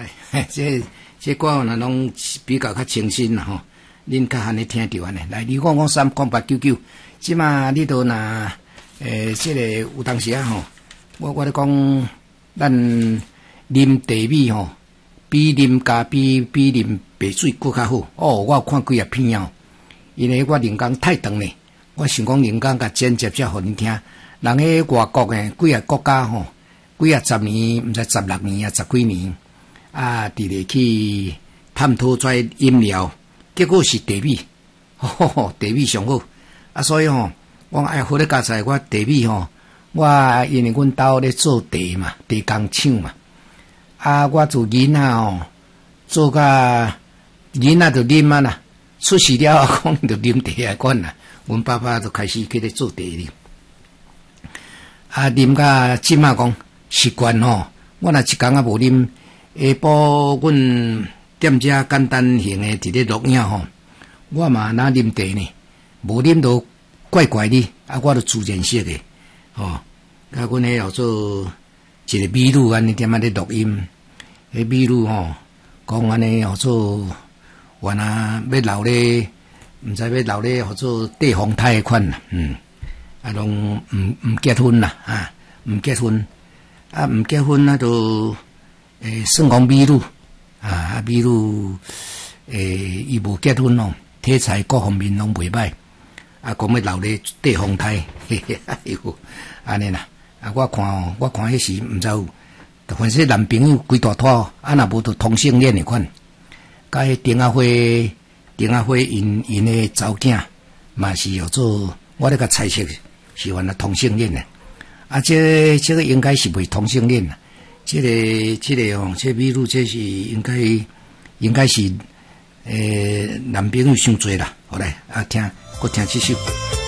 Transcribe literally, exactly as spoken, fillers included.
来，这这歌呢拢比较较清新啦吼，恁较安尼听着安尼。来，你讲讲三空八九九，即马你都若诶，这个有当时啊吼，我我咧讲，咱啉茶米吼，比啉咖比比啉白水搁较好。哦，我有看几啊片哦，因为我人工太长咧，我想讲人工甲剪接才互恁听。人喺外国诶，几啊国家吼，几啊十年，毋知十六年啊，十几年。啊，伫咧去探讨出饮料，结果是茶米，吼吼，茶米上好。啊，所以吼，我爱好咧加菜，我茶米吼，我因为阮兜咧做茶嘛，茶工厂嘛。啊，我做囡仔吼，做甲囡仔就啉啊啦，出世了讲就啉茶啊款啦。阮爸爸就开始去咧做茶哩。啊，啉甲即马讲习惯吼，我若一工啊无啉。下晡，阮踮遮简单型诶，伫咧录影吼，我嘛若啉茶呢，无啉到怪怪哩，啊，我著自然式诶，吼、哦，甲阮迄号做一个美女安尼踮仔咧录音，迄美女吼讲安尼号做，原来要留咧，毋知要留咧号做地方胎诶款啦，嗯，啊，拢毋毋结婚啦，啊，毋结婚，啊，毋结婚啊，就。诶，算讲美女啊，啊美女，诶，伊无结婚咯，体裁各方面拢袂歹，啊，讲要留咧地方胎，嘿嘿，哎呦，安尼啦，啊，我看哦，我看迄时毋知有，凡是男朋友规大坨，啊，若无就同性恋诶款，甲迄丁阿花，丁阿花因因诶查某囝，嘛是叫做，我咧甲猜测是原来同性恋诶，啊，这这个应该是袂同性恋啦。这个、这个哦，这美女这是应该应该是诶、呃、男朋友伤多啦。好来啊，听，我听这首。